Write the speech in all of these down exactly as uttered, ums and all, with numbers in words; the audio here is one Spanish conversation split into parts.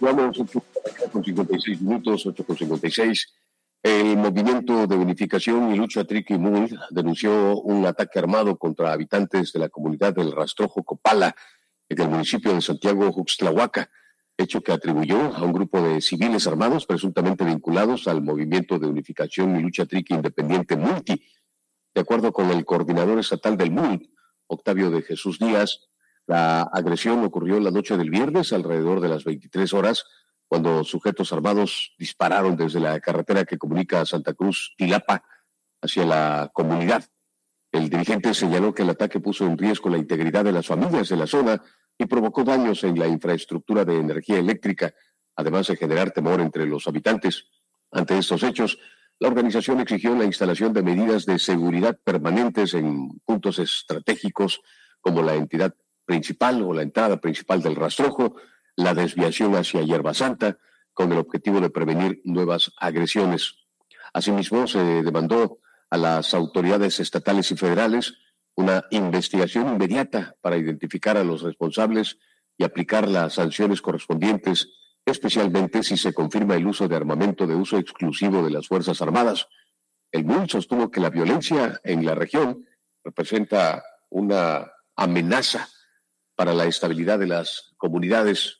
Vamos con cincuenta y seis minutos, ocho con cincuenta y seis. El Movimiento de Unificación y Lucha Triqui-Mul denunció un ataque armado contra habitantes de la comunidad del Rastrojo Copala, en el municipio de Santiago Juxtlahuaca, hecho que atribuyó a un grupo de civiles armados presuntamente vinculados al Movimiento de Unificación y Lucha Triqui Independiente Multi. De acuerdo con el coordinador estatal del M U L, Octavio de Jesús Díaz, la agresión ocurrió la noche del viernes alrededor de las veintitrés horas, cuando sujetos armados dispararon desde la carretera que comunica a Santa Cruz-Tilapa hacia la comunidad. El dirigente señaló que el ataque puso en riesgo la integridad de las familias de la zona y provocó daños en la infraestructura de energía eléctrica, además de generar temor entre los habitantes. Ante estos hechos, la organización exigió la instalación de medidas de seguridad permanentes en puntos estratégicos como la entidad principal o la entrada principal del Rastrojo, la desviación hacia Hierba Santa, con el objetivo de prevenir nuevas agresiones. Asimismo, se demandó a las autoridades estatales y federales una investigación inmediata para identificar a los responsables y aplicar las sanciones correspondientes, especialmente si se confirma el uso de armamento de uso exclusivo de las Fuerzas Armadas. El M U L sostuvo que la violencia en la región representa una amenaza para la estabilidad de las comunidades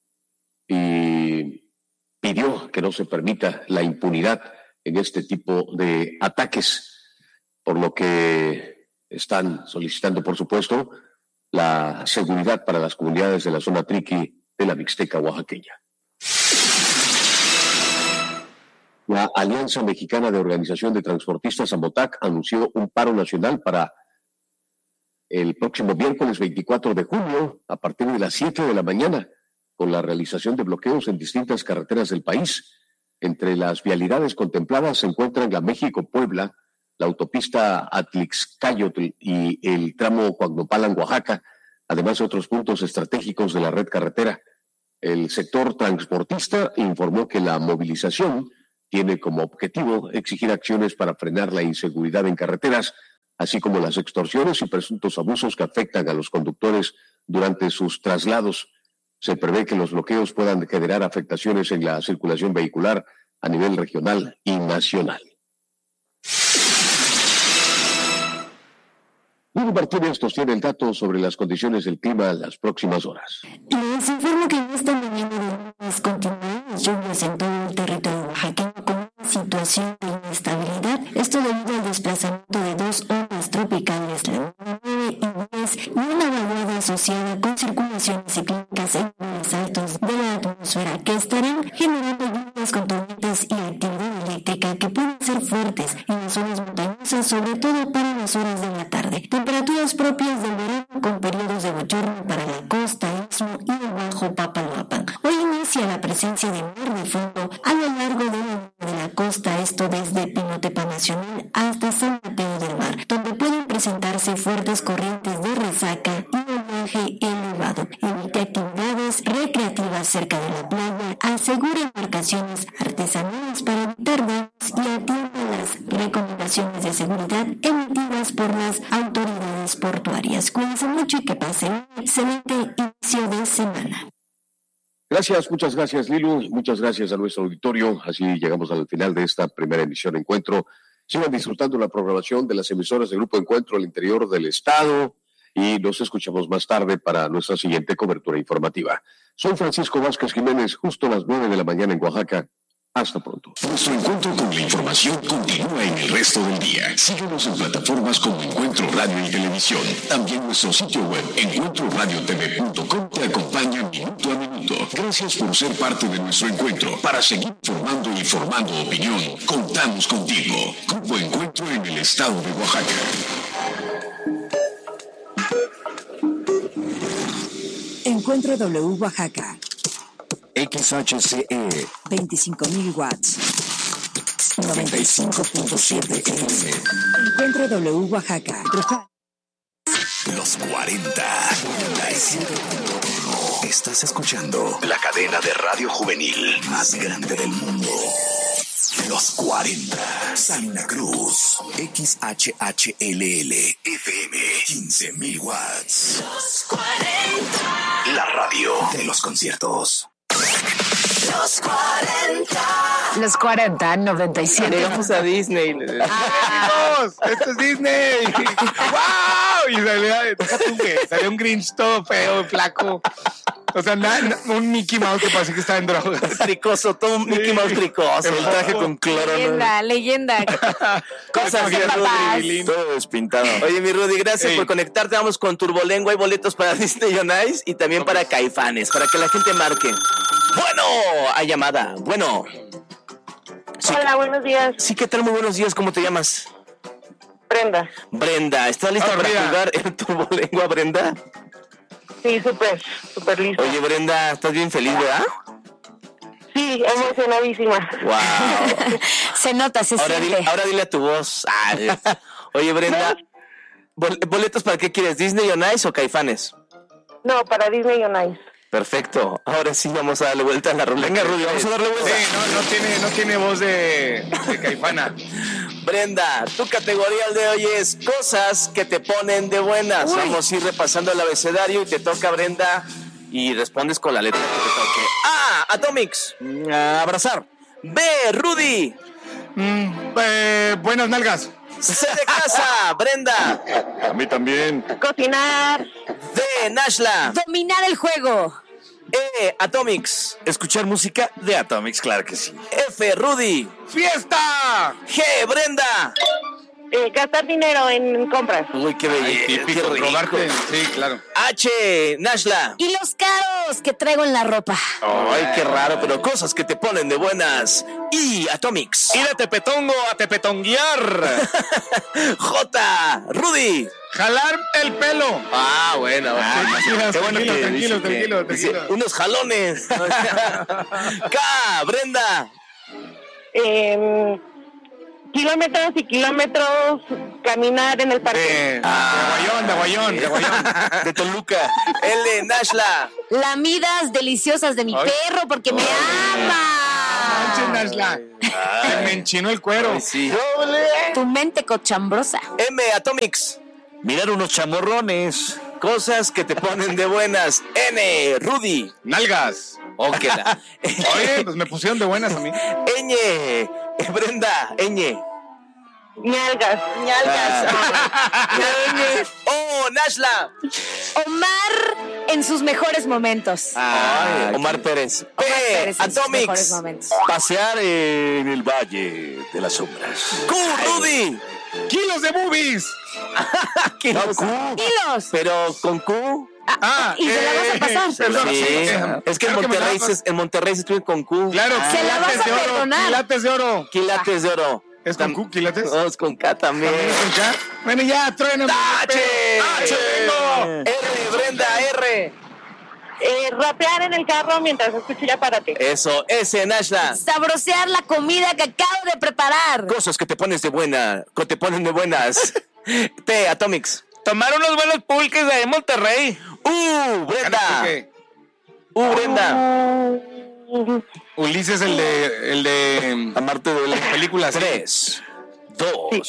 y pidió que no se permita la impunidad en este tipo de ataques, por lo que están solicitando, por supuesto, la seguridad para las comunidades de la zona triqui de la Mixteca oaxaqueña. La Alianza Mexicana de Organización de Transportistas, AMOTAC, anunció un paro nacional para el próximo miércoles veinticuatro de junio, a partir de las siete de la mañana, con la realización de bloqueos en distintas carreteras del país. Entre las vialidades contempladas se encuentran la México-Puebla, la autopista Atlixcayotl y el tramo Coagnopalan, Oaxaca, además de otros puntos estratégicos de la red carretera. El sector transportista informó que la movilización tiene como objetivo exigir acciones para frenar la inseguridad en carreteras, así como las extorsiones y presuntos abusos que afectan a los conductores durante sus traslados. Se prevé que los bloqueos puedan generar afectaciones en la circulación vehicular a nivel regional y nacional. Hugo Martínez nos tiene el dato sobre las condiciones del clima en las próximas horas. Les informo que en esta mañana de lunes continúan las lluvias en todo el territorio oaxaqueño con una situación de inestabilidad. Esto debido al desplazamiento de dos ondas tropicales, la nueve y diez, y una vaguada asociada con circulaciones cíclicas en niveles altos de la atmósfera que estarán generando lluvias con tormentas y actividad eléctrica que pueden ser fuertes en las zonas montañosas, sobre todo para las horas de la tarde. Temperaturas propias del verano con periodos de bochorno para la costa, istmo y el bajo Papaloapan. Hoy inicia la presencia de mar de fondo a lo largo de la, de la costa, esto desde Pinotepa Nacional hasta San Mateo del Mar, donde pueden presentarse fuertes corrientes de resaca y oleaje elevado. Evite actividades recreativas cerca de la playa, asegure embarcaciones artesanales para evitar daños y atienda las recomendaciones de seguridad emitidas por las autoridades portuarias. Cuídense mucho y que pasen un excelente inicio de semana. Gracias, muchas gracias, Lilu. Muchas gracias a nuestro auditorio. Así llegamos al final de esta primera emisión Encuentro. Sigan disfrutando la programación de las emisoras del Grupo Encuentro al interior del estado y nos escuchamos más tarde para nuestra siguiente cobertura informativa. Soy Francisco Vázquez Jiménez, justo a las nueve de la mañana en Oaxaca. Hasta pronto. Nuestro encuentro con la información continúa en el resto del día. Síguenos en plataformas como Encuentro Radio y Televisión. También nuestro sitio web encuentro radio t v punto com te acompaña minuto a minuto. Gracias por ser parte de nuestro encuentro. Para seguir informando y formando opinión, contamos contigo. Grupo Encuentro en el estado de Oaxaca. Encuentro W Oaxaca. X H C E veinticinco mil watts. noventa y cinco punto siete F M. Encuentro W Oaxaca. Roja. Los cuarenta. noventa y siete punto uno. Estás escuchando la cadena de radio juvenil más grande del mundo. Los cuarenta. Salina Cruz. X H H L L F M. quince mil watts. Los cuarenta. La radio de los conciertos. Los cuarenta. Los cuarenta, noventa y siete. Llegamos a Disney. Ah. ¡Esto es Disney! ¡Wow! Y salía, deja tú, güey, salía un Grinch todo feo, flaco. O sea, na, na, un Mickey Mouse que parecía que estaba en drogas. Tricoso, todo un Mickey Mouse tricoso. El traje con cloro. Leyenda, ¿no? leyenda. Cosas de Rudy. Todo despintado. Oye, mi Rudy, gracias Ey. por conectarte. Vamos con Turbolengua y boletos para Disney on Ice y también para Caifanes, para que la gente marque. Bueno, hay llamada. Bueno. Sí, Hola, buenos días. sí, ¿qué tal? Muy buenos días. ¿Cómo te llamas? Brenda. Brenda. ¿Estás lista Ah, para Brenda. jugar en Turbolengua, Brenda? Sí, súper, súper lista. Oye, Brenda, ¿estás bien feliz, verdad? Sí, emocionadísima. Wow. Se nota, se Ahora siente. dile, ahora dile a tu voz. Ah, oye, Brenda, bol- ¿boletos para qué quieres? ¿Disney on Ice o Caifanes? No, para Disney on Ice. Perfecto. Ahora sí vamos a darle vuelta a la ruleta. Venga, Rudy, vamos a darle vuelta. Sí, no, no tiene, no tiene voz de, de Caifana. Brenda, tu categoría de hoy es cosas que te ponen de buenas. Uy. Vamos a ir repasando el abecedario y te toca, Brenda, y respondes con la letra que te toque. A, Atomics. Abrazar. B, Rudy. Mm, eh, buenas nalgas. C de casa, Brenda. A mí también. Cocinar. D, Nashla. Dominar el juego. E, Atomics. Escuchar música de Atomics, claro que sí. F, Rudy. ¡Fiesta! G, Brenda. Eh, gastar dinero en compras. Uy, qué belleza. Ay, típico, qué rico. robarte. Sí, claro. H, Nashla. Y los caros que traigo en la ropa. Ay, qué raro, pero cosas que te ponen de buenas. Y Atomics. Ir a Tepetongo a tepetonguear. J, Rudy. Jalar el pelo. Ah, bueno. Ah, bueno. qué bueno que dice tranquilo, que- tranquilo, dice, tranquilo. unos jalones. K, Brenda. Eh, kilómetros y kilómetros caminar en el parque. De, de Aguayón, de Aguayón, de Aguayón. De Toluca. L, Nashla. Lamidas deliciosas de mi Ay. perro porque me ama. Manches, Nashla. Se me enchinó el cuero. Ay, sí. Tu mente cochambrosa. M, Atomics. Mirar unos chamorrones. Cosas que te ponen de buenas. N, Rudy. Nalgas. Ok. Oye, pues me pusieron de buenas a mí. Ñ, Brenda, Ñ. Ñalgas. Ñalgas. Ñ. Oh, Nashla. Omar en sus mejores momentos. Ay, Omar Pérez. P, Omar Pérez en sus mejores Atomics. momentos. Pasear en el Valle de las Sombras. Q, Rudy. Kilos de boobies. Kilos. Kilos. Pero con Q. Ah, y se la vas a pasar. Perdón, Sí, sí, eh, es que en claro me Monterrey, la- se, en Monterrey se escribe con Q. Claro, Se la vas quilates a de oro, perdonar. quilates de oro. Quilates de oro. ¿Es con Q, quilates? No, es con K también. ¿También es con K? Bueno, ya, trueno. H. H, vengo. R, Brenda, R. Eh, rapear en el carro mientras escucho Ya Párate. Eso, S, Nashla. Sabrosear la comida que acabo de preparar. Cosas que te pones de buena, que te ponen de buenas. T, Atomics. Tomar unos buenos pulques de ahí en Monterrey. U, Brenda. ¿Qué? U, Brenda. Mm, Ulises, el de, el de Amarte de las películas. Tres, dos.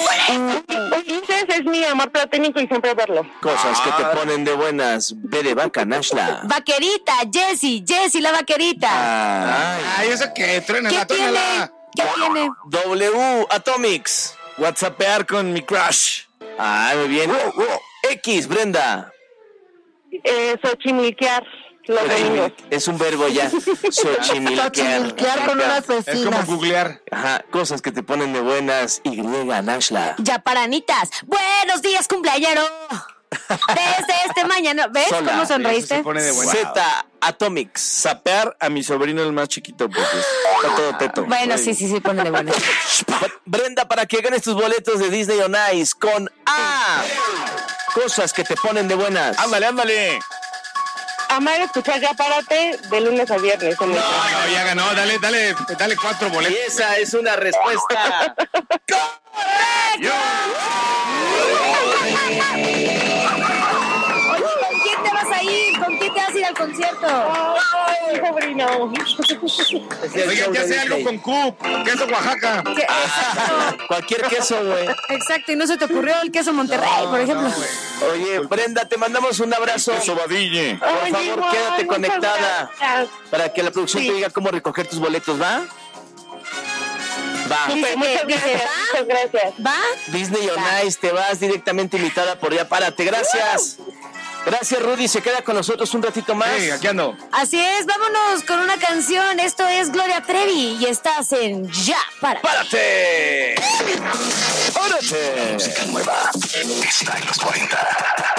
Ulises es mi amor platónico y siempre verlo. Cosas que Ah. te ponen de buenas. B de vaca, Nashla. Vaquerita, Jessie, Jessie la vaquerita. Ay. Ay, ¿eso qué? ¿Qué Truénala, tiene? truénala. ¿Qué tiene? W, Atomics. Whatsappear con mi crush. Ah, muy bien. X, Brenda. Eh, Xochimilquear los domingos. Es un verbo ya. Xochimilquear. Xochimilquear con unas Es como vecinas. googlear. Ajá, cosas que te ponen de buenas. Y, Nashla. Ya paranitas. Buenos días, cumpleañero. Desde este mañana. ¿Ves Sola. cómo Se sonreíste? pone de buena. Z, Atomics. Sapear a mi sobrino el más chiquito porque está todo teto. Bueno, sí, sí, sí, pone de buena. Brenda, para que ganes tus boletos de Disney on Ice con A. Cosas que te ponen de buenas. Ándale, ándale. Amar escuchar Ya Párate de lunes a viernes. en el- No, no, ya ganó. Dale, dale, dale cuatro Y boletos. esa es una respuesta. ¿Con quién te vas a ir? ¿Con quién te vas a ir al concierto. ¡Ay, sobrino! Oigan, ya sea algo con Q, queso Oaxaca. ¿Qué? Ah, cualquier queso, güey. Exacto, y no se te ocurrió el queso Monterrey, No, por ejemplo. no, güey. Oye, Brenda, te mandamos un abrazo. Queso Badille. Por Ay, favor, igual, quédate muchas conectada gracias. para que la producción Sí. te diga cómo recoger tus boletos, ¿va? Va. Dice Muchas que- gracias, muchas gracias. ¿Va? Disney on Ice, te vas directamente invitada por ya. Párate, gracias. Gracias, Rudy. Se queda con nosotros un ratito más. Sí, aquí ando. Así es, vámonos con una canción. Esto es Gloria Trevi y estás en Ya Para. ¡Párate! ¡Párate! Música nueva está en los cuarenta.